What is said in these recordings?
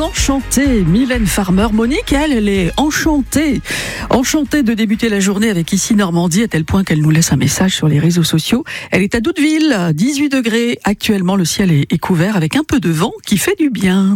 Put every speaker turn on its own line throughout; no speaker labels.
enchantées. Mylène Farmer, Monique, elle est enchantée de débuter la journée avec Ici Normandie, à tel point qu'elle nous laisse un message sur les réseaux sociaux. Elle est à Doudeville, 18 degrés. Actuellement, le ciel est couvert avec un peu de vent qui fait du bien.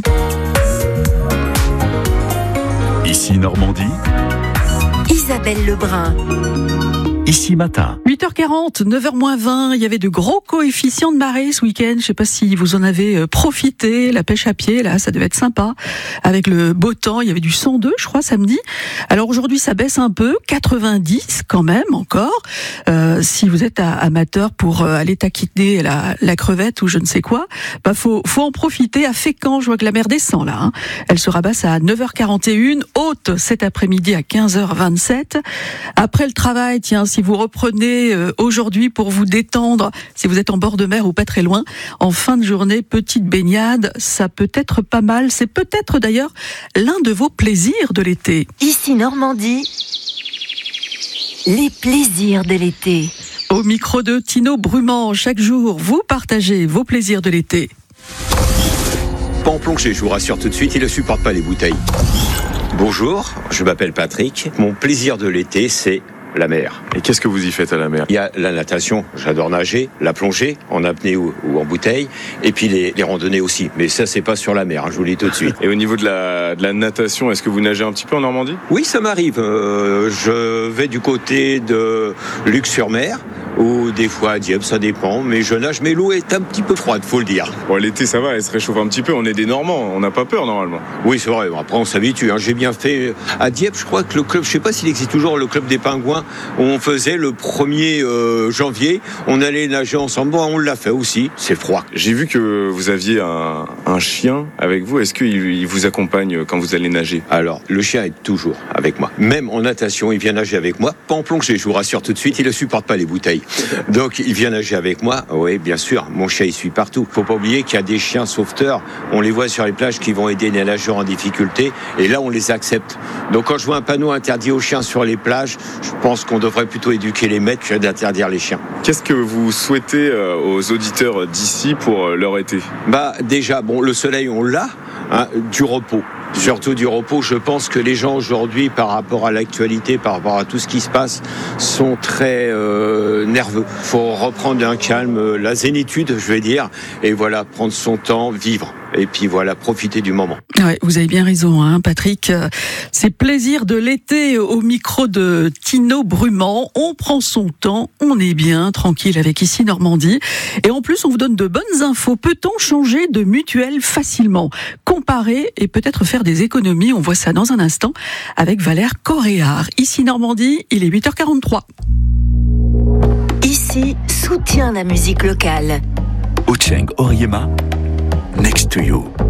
Ici Normandie,
Isabelle Lebrun.
Ici Matin.
8h40, 9h-20, il y avait de gros coefficients de marée ce week-end. Je ne sais pas si vous en avez profité. La pêche à pied, là, ça devait être sympa. Avec le beau temps, il y avait du 102, je crois, samedi. Alors aujourd'hui, ça baisse un peu, 90 quand même encore. Si vous êtes amateur pour aller taquiner la crevette ou je ne sais quoi, bah faut en profiter. À Fécamp, je vois que la mer descend là. Elle se rabasse à 9h41, haute cet après-midi à 15h27. Après le travail, tiens, si vous reprenez aujourd'hui pour vous détendre, si vous êtes en bord de mer ou pas très loin, en fin de journée, petite baignade, ça peut être pas mal. C'est peut-être d'ailleurs l'un de vos plaisirs de l'été.
Ici Normandie, les plaisirs de l'été.
Au micro de Tino Brumand, chaque jour, vous partagez vos plaisirs de l'été.
Pas en plongée, je vous rassure tout de suite, il ne supporte pas les bouteilles. Bonjour, je m'appelle Patrick. Mon plaisir de l'été, c'est la mer.
Et qu'est-ce que vous y faites à la mer?
Il y a la natation, j'adore nager, la plongée, en apnée ou en bouteille, et puis les randonnées aussi. Mais ça, c'est pas sur la mer, je vous le dis tout de suite.
Et au niveau de la natation, est-ce que vous nagez un petit peu en Normandie?
Oui, ça m'arrive. Je vais du côté de Luc-sur-Mer, ou des fois à Dieppe, ça dépend. Mais je nage, mais l'eau est un petit peu froide, faut le dire.
Bon, l'été, ça va, elle se réchauffe un petit peu. On est des Normands, on n'a pas peur normalement.
Oui, c'est vrai. Après, on s'habitue. J'ai bien fait à Dieppe. Je crois que le club, je sais pas s'il existe toujours, le club des Pingouins, où on faisait le 1er janvier. On allait nager ensemble. Bon, on l'a fait aussi. C'est froid.
J'ai vu que vous aviez un chien avec vous. Est-ce qu'il vous accompagne quand vous allez nager?
Alors, le chien est toujours avec moi. Même en natation, il vient nager avec moi. Pas en plongée, je vous rassure tout de suite. Il ne supporte pas les bouteilles. Donc, il vient nager avec moi. Oui, bien sûr. Mon chien, il suit partout. Faut pas oublier qu'il y a des chiens sauveteurs. On les voit sur les plages qui vont aider les nageurs en difficulté. Et là, on les accepte. Donc, quand je vois un panneau interdit aux chiens sur les plages, je pense qu'on devrait plutôt éduquer les maîtres que d'interdire les chiens.
Qu'est-ce que vous souhaitez aux auditeurs d'ici pour leur été?
Déjà, le soleil, on l'a. Du repos. Surtout du repos. Je pense que les gens aujourd'hui, par rapport à l'actualité, par rapport à tout ce qui se passe, sont très nerveux. Faut reprendre un calme, la zénitude, je vais dire, et voilà, prendre son temps, vivre. Et puis voilà, profiter du moment.
Ouais, vous avez bien raison, Patrick. C'est plaisir de l'été au micro de Tino Brumand. On prend son temps, on est bien, tranquille avec Ici Normandie. Et en plus, on vous donne de bonnes infos. Peut-on changer de mutuelle facilement? Comparer et peut-être faire des économies. On voit ça dans un instant avec Valère Coréard. Ici Normandie, il est 8h43.
Ici, soutient la musique locale.
Ocheng Oriema, Next to You.